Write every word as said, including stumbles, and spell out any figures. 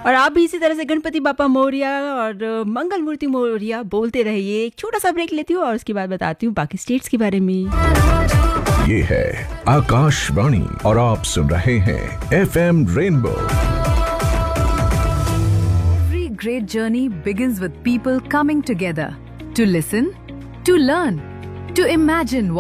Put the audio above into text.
और आप भी इसी तरह से गणपति बापा मोरिया और मंगल मूर्ति मोरिया बोलते रहिए। एक छोटा सा ब्रेक लेती हूँ और उसके बाद बताती हूँ बाकी स्टेट्स के बारे में। ये है आकाशवाणी और आप सुन रहे हैं F M rainbow. Every great journey begins with people coming together to listen, to learn, to imagine